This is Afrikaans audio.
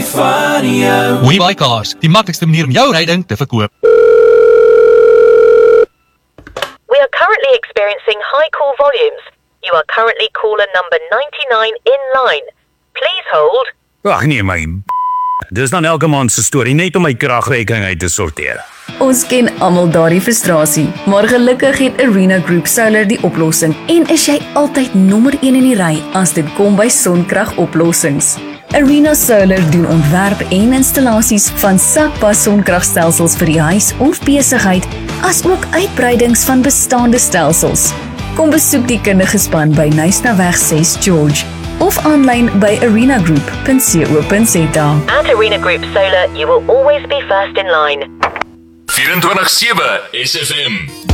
WeBuyCars, die maklikste manier om jou ryding te verkoop. We are currently experiencing high call volumes. You are currently caller number 99 in line. Please hold. Ag nee my. Dis dan elke maand se storie net om my kragrekening uit te sorteer. Ons ken almal daardie frustrasie, maar gelukkig het Arena Group Solar die oplossing en is jy altyd nommer 1 in die ry as dit kom by sonkragoplossings. Arena Solar doen ontwerp en installasies van sakpas sonkragstelsels vir die huis of besigheid, asook uitbreidings van bestaande stelsels. Kom besoek die kundige span by Nysnaweg 6 George of aanlyn by arenagroup.co.za. At Arena Group Solar, you will always be first in line. 24/7 SFM.